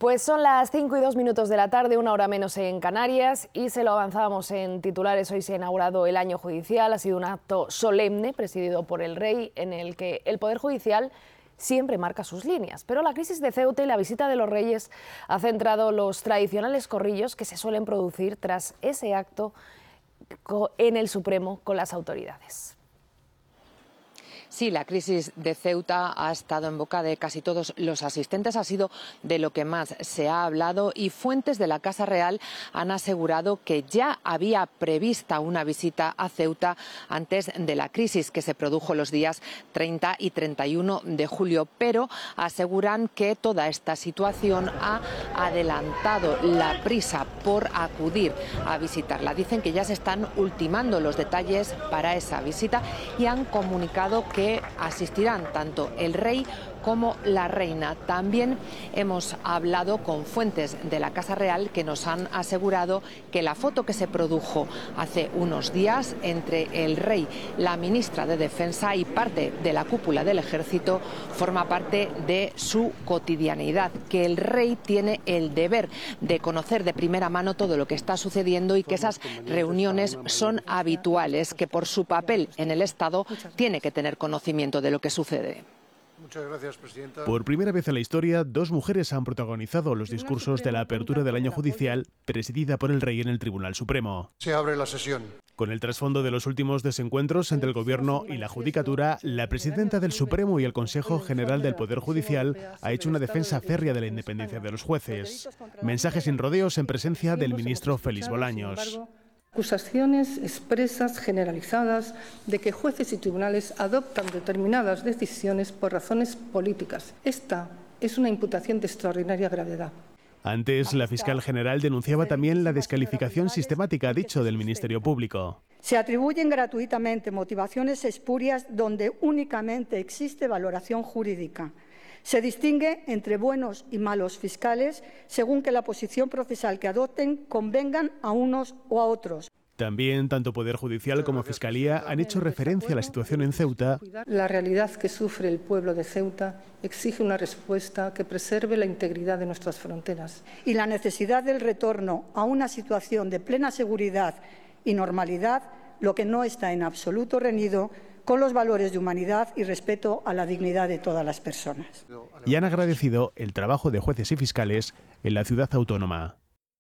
Pues son las 5:02 de la tarde, una hora menos en Canarias, y se lo avanzábamos en titulares. Hoy se ha inaugurado el año judicial. Ha sido un acto solemne presidido por el rey, en el que el Poder Judicial siempre marca sus líneas. Pero la crisis de Ceuta y la visita de los reyes ha centrado los tradicionales corrillos que se suelen producir tras ese acto en el Supremo con las autoridades. Sí, la crisis de Ceuta ha estado en boca de casi todos los asistentes, ha sido de lo que más se ha hablado, y fuentes de la Casa Real han asegurado que ya había prevista una visita a Ceuta antes de la crisis que se produjo los días 30 y 31 de julio, pero aseguran que toda esta situación ha adelantado la prisa por acudir a visitarla. Dicen que ya se están ultimando los detalles para esa visita y han comunicado que asistirán tanto el rey como la reina. También hemos hablado con fuentes de la Casa Real que nos han asegurado que la foto que se produjo hace unos días entre el rey, la ministra de Defensa y parte de la cúpula del ejército forma parte de su cotidianidad, que el rey tiene el deber de conocer de primera mano todo lo que está sucediendo y que esas reuniones son habituales, que por su papel en el Estado tiene que tener conocimiento de lo que sucede. Muchas gracias, presidenta. Por primera vez en la historia, dos mujeres han protagonizado los discursos de la apertura del año judicial, presidida por el rey en el Tribunal Supremo. Se abre la sesión. Con el trasfondo de los últimos desencuentros entre el Gobierno y la Judicatura, la presidenta del Supremo y el Consejo General del Poder Judicial ha hecho una defensa férrea de la independencia de los jueces. Mensajes sin rodeos en presencia del ministro Félix Bolaños. Acusaciones expresas, generalizadas, de que jueces y tribunales adoptan determinadas decisiones por razones políticas. Esta es una imputación de extraordinaria gravedad. Antes, la fiscal general denunciaba también la descalificación sistemática, ha dicho, del Ministerio Público. Se atribuyen gratuitamente motivaciones espurias donde únicamente existe valoración jurídica. Se distingue entre buenos y malos fiscales según que la posición procesal que adopten convengan a unos o a otros. También, tanto Poder Judicial como Fiscalía han hecho referencia a la situación en Ceuta. La realidad que sufre el pueblo de Ceuta exige una respuesta que preserve la integridad de nuestras fronteras. Y la necesidad del retorno a una situación de plena seguridad y normalidad, lo que no está en absoluto reñido con los valores de humanidad y respeto a la dignidad de todas las personas. Y han agradecido el trabajo de jueces y fiscales en la ciudad autónoma.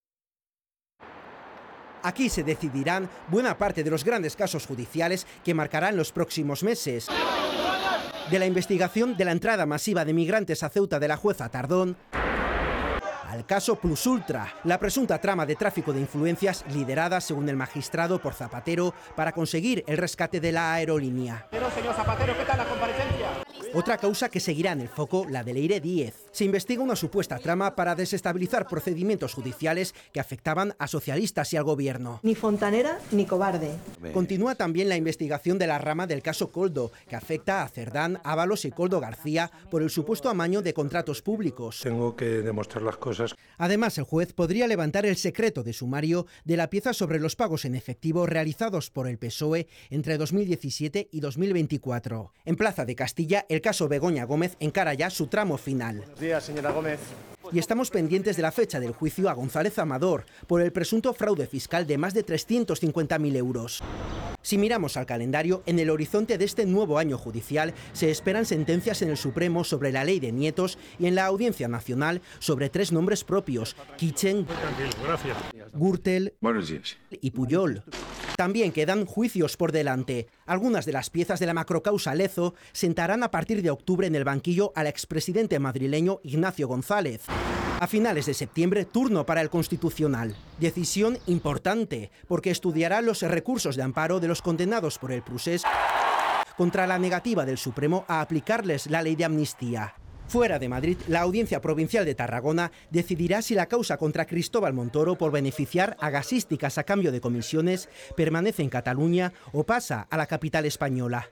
Aquí se decidirán buena parte de los grandes casos judiciales que marcarán los próximos meses. De la investigación de la entrada masiva de migrantes a Ceuta de la jueza Tardón, al caso Plus Ultra, la presunta trama de tráfico de influencias liderada, según el magistrado, por Zapatero para conseguir el rescate de la aerolínea. Pero, señor Zapatero, ¿qué tal la comparecencia? Otra causa que seguirá en el foco, la de Leire Díez. Se investiga una supuesta trama para desestabilizar procedimientos judiciales que afectaban a socialistas y al gobierno. Ni fontanera ni cobarde. Continúa también la investigación de la rama del caso Koldo, que afecta a Cerdán, Ábalos y Koldo García por el supuesto amaño de contratos públicos. Tengo que demostrar las cosas. Además, el juez podría levantar el secreto de sumario de la pieza sobre los pagos en efectivo realizados por el PSOE entre 2017 y 2024. En Plaza de Castilla, el caso Begoña Gómez encara ya su tramo final. Buenos días, señora Gómez. Y estamos pendientes de la fecha del juicio a González Amador por el presunto fraude fiscal de más de 350.000 euros. Si miramos al calendario, en el horizonte de este nuevo año judicial se esperan sentencias en el Supremo sobre la ley de nietos y en la Audiencia Nacional sobre 3 nombres propios, Kitchen, Gürtel y Pujol. También quedan juicios por delante. Algunas de las piezas de la macrocausa Lezo sentarán a partir de octubre en el banquillo al expresidente madrileño Ignacio González. A finales de septiembre, turno para el Constitucional. Decisión importante, porque estudiará los recursos de amparo de los condenados por el Procés contra la negativa del Supremo a aplicarles la ley de amnistía. Fuera de Madrid, la Audiencia Provincial de Tarragona decidirá si la causa contra Cristóbal Montoro por beneficiar a gasísticas a cambio de comisiones permanece en Cataluña o pasa a la capital española.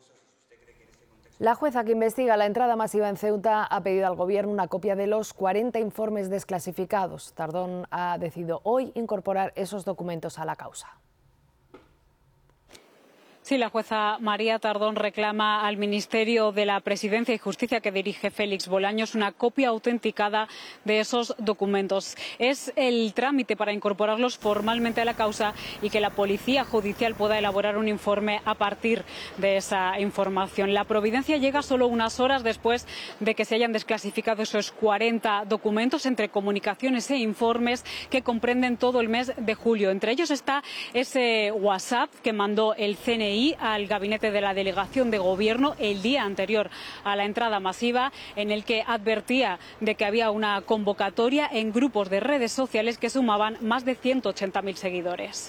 La jueza que investiga la entrada masiva en Ceuta ha pedido al Gobierno una copia de los 40 informes desclasificados. Tardón ha decidido hoy incorporar esos documentos a la causa. Sí, la jueza María Tardón reclama al Ministerio de la Presidencia y Justicia que dirige Félix Bolaños una copia autenticada de esos documentos. Es el trámite para incorporarlos formalmente a la causa y que la Policía Judicial pueda elaborar un informe a partir de esa información. La providencia llega solo unas horas después de que se hayan desclasificado esos 40 documentos entre comunicaciones e informes que comprenden todo el mes de julio. Entre ellos está ese WhatsApp que mandó el CNI al gabinete de la delegación de gobierno el día anterior a la entrada masiva, en el que advertía de que había una convocatoria en grupos de redes sociales que sumaban más de 180.000 seguidores.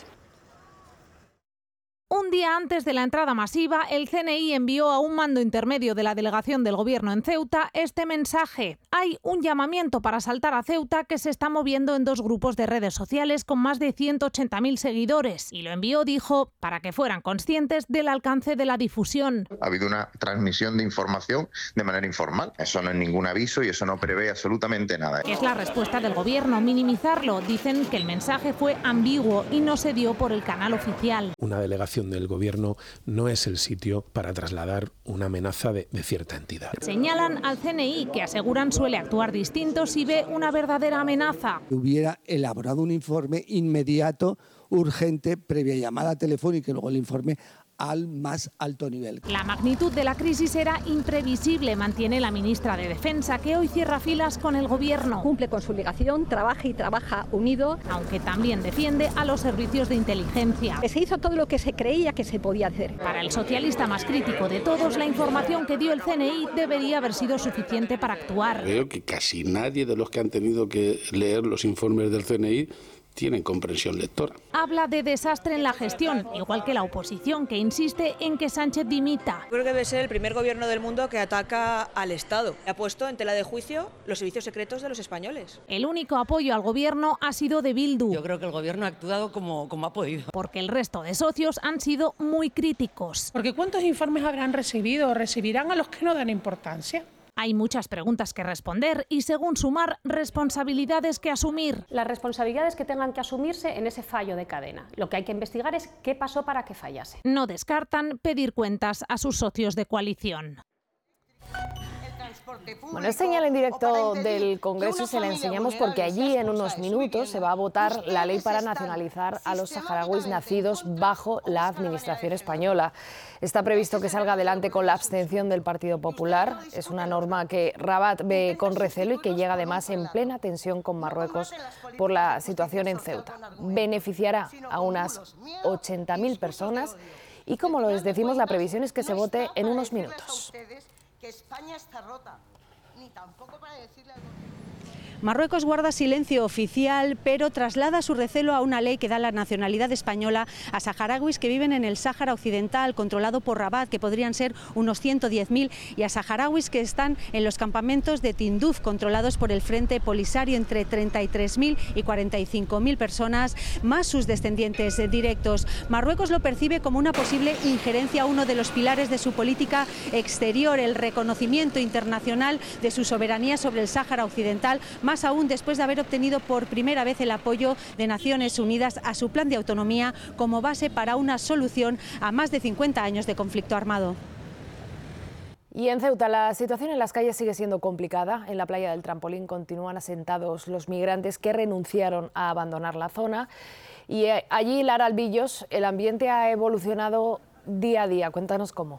Un día antes de la entrada masiva, el CNI envió a un mando intermedio de la delegación del Gobierno en Ceuta este mensaje. Hay un llamamiento para asaltar a Ceuta que se está moviendo en dos grupos de redes sociales con más de 180.000 seguidores. Y lo envió, dijo, para que fueran conscientes del alcance de la difusión. Ha habido una transmisión de información de manera informal. Eso no es ningún aviso y eso no prevé absolutamente nada. Es la respuesta del Gobierno, minimizarlo. Dicen que el mensaje fue ambiguo y no se dio por el canal oficial. Una delegación del Gobierno no es el sitio para trasladar una amenaza de cierta entidad. Señalan al CNI, que aseguran suele actuar distinto si ve una verdadera amenaza. Hubiera elaborado un informe inmediato, urgente, previa llamada telefónica y luego el informe al más alto nivel. La magnitud de la crisis era imprevisible, mantiene la ministra de Defensa, que hoy cierra filas con el Gobierno. Cumple con su obligación, trabaja y trabaja unido. Aunque también defiende a los servicios de inteligencia. Se hizo todo lo que se creía que se podía hacer. Para el socialista más crítico de todos, la información que dio el CNI debería haber sido suficiente para actuar. Creo que casi nadie de los que han tenido que leer los informes del CNI tienen comprensión lectora. Habla de desastre en la gestión, igual que la oposición, que insiste en que Sánchez dimita. Creo que debe ser el primer gobierno del mundo que ataca al Estado. Ha puesto en tela de juicio los servicios secretos de los españoles. El único apoyo al gobierno ha sido de Bildu. Yo creo que el gobierno ha actuado como ha podido. Porque el resto de socios han sido muy críticos. Porque ¿cuántos informes habrán recibido o recibirán a los que no dan importancia? Hay muchas preguntas que responder y, según Sumar, responsabilidades que asumir. Las responsabilidades que tengan que asumirse en ese fallo de cadena. Lo que hay que investigar es qué pasó para que fallase. No descartan pedir cuentas a sus socios de coalición. Bueno, es señal en directo del Congreso y se la enseñamos porque allí en unos minutos se va a votar la ley para nacionalizar a los saharauis nacidos bajo la administración española. Está previsto que salga adelante con la abstención del Partido Popular. Es una norma que Rabat ve con recelo y que llega además en plena tensión con Marruecos por la situación en Ceuta. Beneficiará a unas 80.000 personas y, como les decimos, la previsión es que se vote en unos minutos. Que España está rota, ni tampoco para decirle al Marruecos guarda silencio oficial, pero traslada su recelo a una ley que da la nacionalidad española a saharauis que viven en el Sáhara Occidental, controlado por Rabat, que podrían ser unos 110.000, y a saharauis que están en los campamentos de Tinduf, controlados por el Frente Polisario, entre 33.000 y 45.000 personas, más sus descendientes directos. Marruecos lo percibe como una posible injerencia a uno de los pilares de su política exterior, el reconocimiento internacional de su soberanía sobre el Sáhara Occidental, más aún después de haber obtenido por primera vez el apoyo de Naciones Unidas a su plan de autonomía como base para una solución a más de 50 años de conflicto armado. Y en Ceuta la situación en las calles sigue siendo complicada. En la playa del Trampolín continúan asentados los migrantes que renunciaron a abandonar la zona. Y allí, Lara Albillos, el ambiente ha evolucionado día a día. Cuéntanos cómo.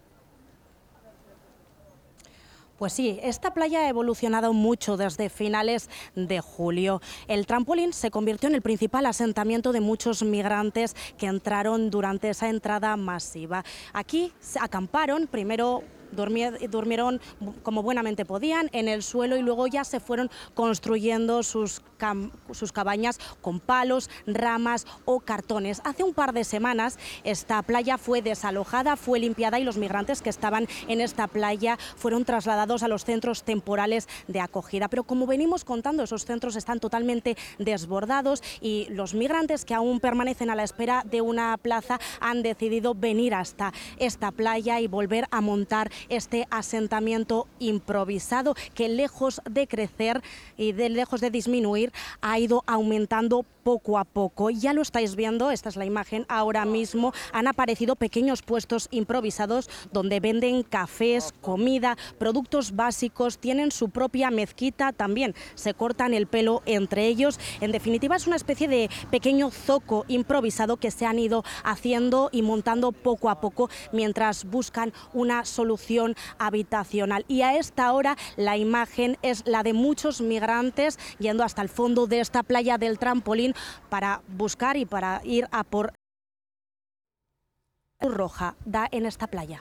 Pues sí, esta playa ha evolucionado mucho desde finales de julio. El Trampolín se convirtió en el principal asentamiento de muchos migrantes que entraron durante esa entrada masiva. Aquí se acamparon, primero durmieron como buenamente podían en el suelo y luego ya se fueron construyendo sus cabañas con palos, ramas o cartones. Hace un par de semanas esta playa fue desalojada, fue limpiada y los migrantes que estaban en esta playa fueron trasladados a los centros temporales de acogida. Pero como venimos contando, esos centros están totalmente desbordados y los migrantes que aún permanecen a la espera de una plaza han decidido venir hasta esta playa y volver a montar este asentamiento improvisado que lejos de crecer y lejos de disminuir ha ido aumentando poco a poco. Ya lo estáis viendo, esta es la imagen ahora mismo. Han aparecido pequeños puestos improvisados donde venden cafés, comida, productos básicos, tienen su propia mezquita, también se cortan el pelo entre ellos. En definitiva, es una especie de pequeño zoco improvisado que se han ido haciendo y montando poco a poco mientras buscan una solución habitacional. Y a esta hora la imagen es la de muchos migrantes yendo hasta el fondo de esta playa del Trampolín para buscar y para ir a por Cruz Roja da en esta playa.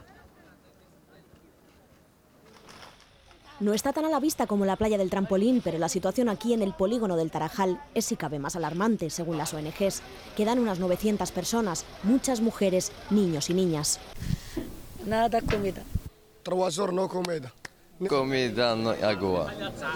No está tan a la vista como la playa del Trampolín, pero la situación aquí en el polígono del Tarajal es si cabe más alarmante, según las ONGs. Quedan unas 900 personas, muchas mujeres, niños y niñas. Nada comida. Trabajar no comida. Comida, no agua.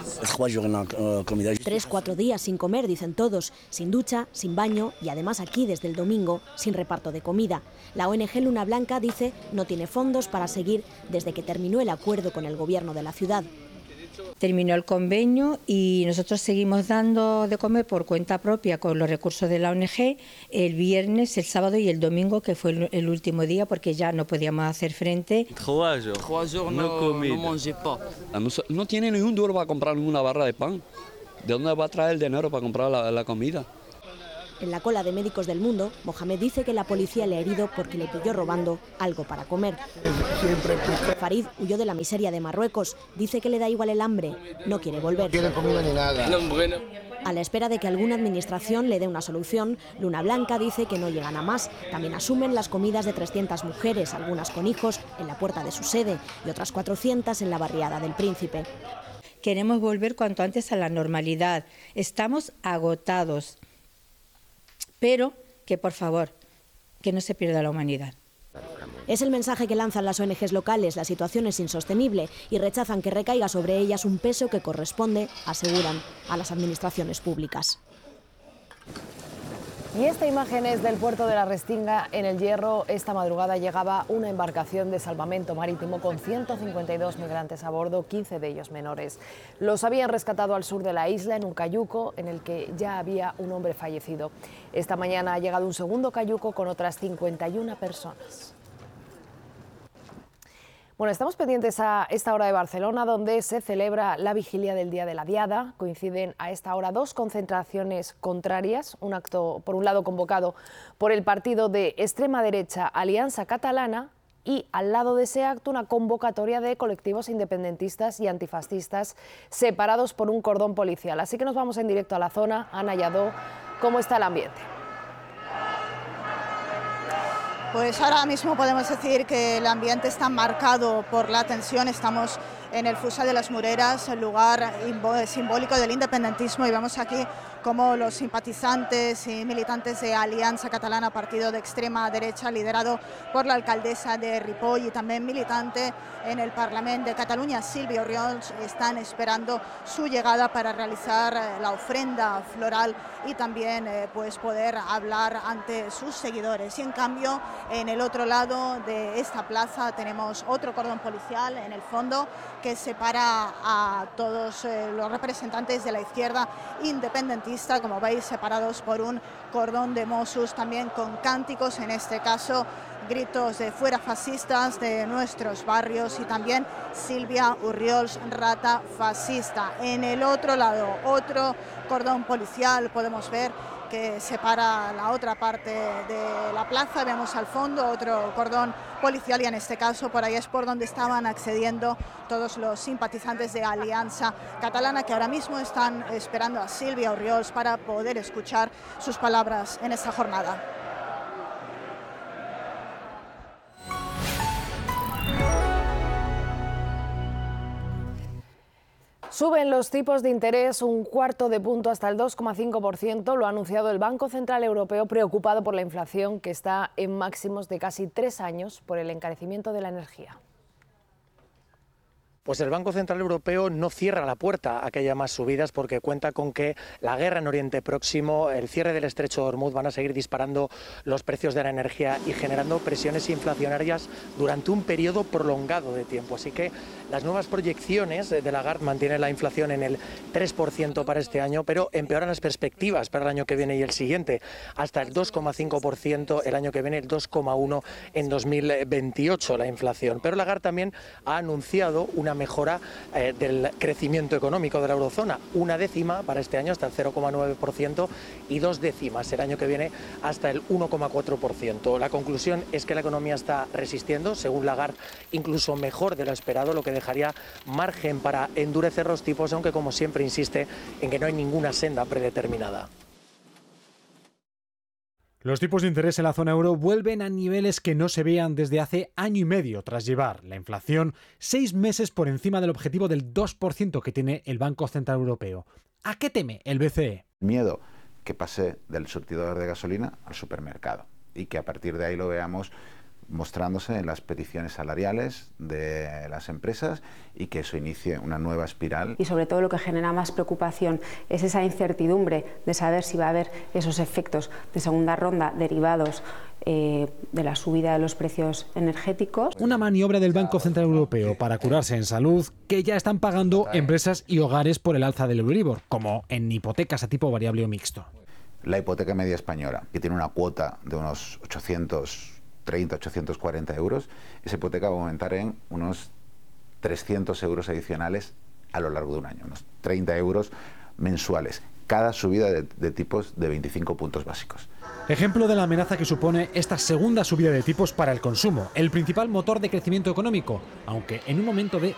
3-4 días sin comer, dicen todos, sin ducha, sin baño y además aquí desde el domingo sin reparto de comida. La ONG Luna Blanca dice no tiene fondos para seguir desde que terminó el acuerdo con el gobierno de la ciudad. Terminó el convenio y nosotros seguimos dando de comer por cuenta propia con los recursos de la ONG el viernes, el sábado y el domingo, que fue el último día porque ya no podíamos hacer frente. 3 jours no tiene ni un duro para comprar una barra de pan. ¿De dónde va a traer el dinero para comprar la comida? En la cola de Médicos del Mundo, Mohamed dice que la policía le ha herido porque le pilló robando algo para comer. Farid huyó de la miseria de Marruecos, dice que le da igual el hambre, no quiere volver. No quiere comida ni nada. A la espera de que alguna administración le dé una solución, Luna Blanca dice que no llegan a más. También asumen las comidas de 300 mujeres, algunas con hijos, en la puerta de su sede y otras 400 en la barriada del Príncipe. Queremos volver cuanto antes a la normalidad. Estamos agotados. Pero que, por favor, que no se pierda la humanidad. Es el mensaje que lanzan las ONGs locales. La situación es insostenible y rechazan que recaiga sobre ellas un peso que corresponde, aseguran, a las administraciones públicas. Y esta imagen es del puerto de la Restinga, en El Hierro. Esta madrugada llegaba una embarcación de salvamento marítimo con 152 migrantes a bordo, 15 de ellos menores. Los habían rescatado al sur de la isla, en un cayuco en el que ya había un hombre fallecido. Esta mañana ha llegado un segundo cayuco con otras 51 personas. Bueno, estamos pendientes a esta hora de Barcelona, donde se celebra la vigilia del Día de la Diada. Coinciden a esta hora dos concentraciones contrarias, un acto, por un lado, convocado por el partido de extrema derecha Alianza Catalana, y al lado de ese acto una convocatoria de colectivos independentistas y antifascistas separados por un cordón policial. Así que nos vamos en directo a la zona. Ana Lladó, ¿cómo está el ambiente? Pues ahora mismo podemos decir que el ambiente está marcado por la tensión. Estamos en el Fossar de las Moreras, el lugar simbólico del independentismo, y vemos aquí cómo los simpatizantes y militantes de Alianza Catalana, partido de extrema derecha liderado por la alcaldesa de Ripoll y también militante en el Parlamento de Cataluña, Sílvia Orriols, están esperando su llegada para realizar la ofrenda floral y también pues poder hablar ante sus seguidores. Y en cambio, en el otro lado de esta plaza tenemos otro cordón policial en el fondo que separa a todos los representantes de la izquierda independentista, como veis, separados por un cordón de Mossos, también con cánticos, en este caso gritos de fuera fascistas de nuestros barrios, y también Sílvia Orriols, rata fascista. En el otro lado, otro cordón policial, podemos ver que separa la otra parte de la plaza. Vemos al fondo otro cordón policial, y en este caso por ahí es por donde estaban accediendo todos los simpatizantes de Alianza Catalana, que ahora mismo están esperando a Sílvia Orriols para poder escuchar sus palabras en esta jornada. Suben los tipos de interés un cuarto de punto hasta el 2,5%, lo ha anunciado el Banco Central Europeo, preocupado por la inflación, que está en máximos de casi 3 años por el encarecimiento de la energía. Pues el Banco Central Europeo no cierra la puerta a que haya más subidas porque cuenta con que la guerra en Oriente Próximo, el cierre del estrecho de Hormuz van a seguir disparando los precios de la energía y generando presiones inflacionarias durante un periodo prolongado de tiempo. Así que las nuevas proyecciones de Lagarde mantienen la inflación en el 3% para este año, pero empeoran las perspectivas para el año que viene y el siguiente, hasta el 2,5% el año que viene, el 2,1% en 2028 la inflación. Pero Lagarde también ha anunciado una mejora del crecimiento económico de la eurozona, 1/10 para este año hasta el 0,9% y 2/10 el año que viene hasta el 1,4%. La conclusión es que la economía está resistiendo, según Lagarde, incluso mejor de lo esperado, lo que dejaría margen para endurecer los tipos, aunque como siempre insiste en que no hay ninguna senda predeterminada. Los tipos de interés en la zona euro vuelven a niveles que no se veían desde hace año y medio, tras llevar la inflación 6 meses por encima del objetivo del 2% que tiene el Banco Central Europeo. ¿A qué teme el BCE? Miedo que pase del surtidor de gasolina al supermercado y que a partir de ahí lo veamos mostrándose en las peticiones salariales de las empresas y que eso inicie una nueva espiral. Y sobre todo lo que genera más preocupación es esa incertidumbre de saber si va a haber esos efectos de segunda ronda derivados de la subida de los precios energéticos. Una maniobra del Banco Central Europeo para curarse en salud que ya están pagando empresas y hogares por el alza del Euribor, como en hipotecas a tipo variable o mixto. La hipoteca media española, que tiene una cuota de unos 840 euros, esa hipoteca va a aumentar en unos 300 euros adicionales a lo largo de un año, unos 30 euros mensuales, cada subida de tipos de 25 puntos básicos. Ejemplo de la amenaza que supone esta segunda subida de tipos para el consumo, el principal motor de crecimiento económico, aunque en un momento de